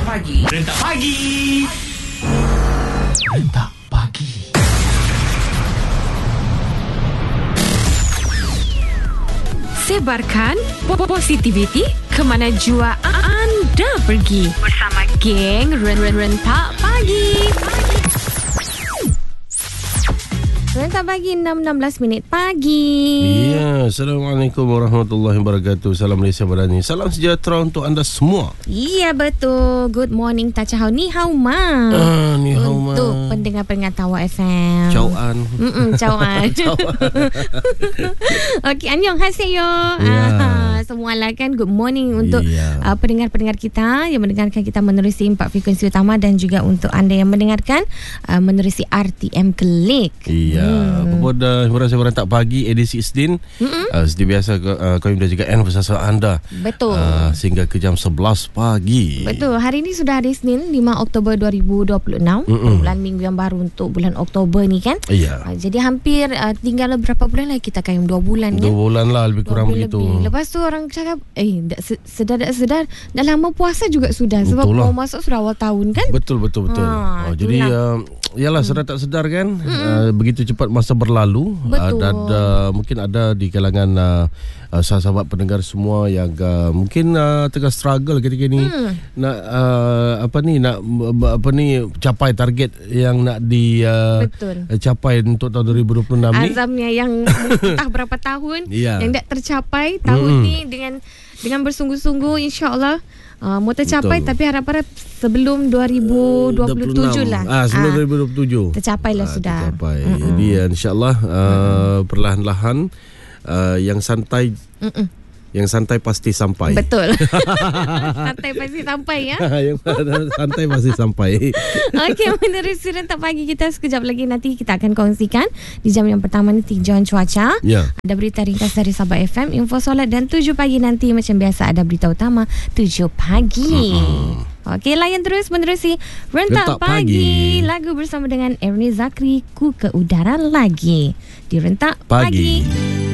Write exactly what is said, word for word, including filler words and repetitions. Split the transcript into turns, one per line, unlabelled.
pagi. Rentak pagi. Rentak pagi.
Sebarkan positivity ke mana jua anda pergi bersama geng Rentak Pagi. Rentak Pagi enam enam belas minit pagi.
Ya, Assalamualaikum warahmatullahi wabarakatuh. Salam Malaysia Madani. Salam sejahtera untuk anda semua.
Iya betul. Good morning Ta Chahau. Ni hao ma.
Ah, ni hao ma.
Untuk pendengar-pendengar Tawa F M.
Chow an.
Mm-mm, Chow an. Okey, annyeonghaseyo.
Ya.
Ah, semua lah kan. Good morning untuk
Ya.
uh, pendengar-pendengar kita yang mendengarkan kita menerusi empat frekuensi utama dan juga untuk anda yang mendengarkan uh, menerusi R T M Klik.
Iya. Hmm. Pada hiburan saya Rentak Pagi edisi Isnin. Uh, seperti biasa uh, kami dah juga end bersama anda.
Betul.
Uh, sehingga ke jam sebelas pagi.
Betul. Hari ini sudah hari Isnin lima Oktober dua ribu dua puluh enam.
Mm-mm.
Bulan minggu yang baru untuk bulan Oktober ni kan.
Iya.
Uh, jadi hampir uh, tinggal berapa bulan lagi kita akan dua bulan
Dua
kan.
bulan lah lebih
Dua
kurang
bulan
begitu.
lebih. Lepas tu orang cakap eh dah sedar tak sedar dah lama puasa juga sudah sebab
Betul lah.
mau masuk sudah awal tahun kan.
Betul betul betul.
Ha,
oh, jadi uh, yalah sedar tak sedar kan uh, begitu cepat masa berlalu. Uh, dan uh, mungkin ada di kalangan uh, uh, sahabat pendengar semua yang uh, mungkin uh, tengah struggle ketika ni hmm. nak uh, apa ni nak uh, apa ni capai target yang nak di uh, capai untuk tahun dua ribu dua puluh enam ni.
Azamnya yang entah berapa tahun
yeah.
yang tak tercapai tahun hmm. ni dengan dengan bersungguh-sungguh insya-Allah Uh, mau tercapai. Betul. Tapi harap-harap sebelum dua ribu dua puluh tujuh lah.
Ah, sebelum ah, dua ribu dua puluh tujuh.
Tercapailah
ah,
sudah.
Tercapai. Mm-mm. Jadi insya-Allah uh, perlahan-lahan uh, yang santai Mm-mm. yang santai pasti sampai.
Betul. Santai pasti sampai ya.
Yang santai pasti sampai.
Okey, menerusi Rentak Pagi kita sekejap lagi nanti kita akan kongsikan di jam yang pertama ni tinjauan cuaca. Ya. Ada berita ringkas dari Sabah F M, info solat dan tujuh pagi nanti macam biasa ada berita utama tujuh pagi. Mm-hmm. Okey, layan terus menerusi Rentak, Rentak Pagi. Pagi. Lagu bersama dengan Ernie Zakri, Ku ke Udara Lagi di Rentak Pagi. Pagi.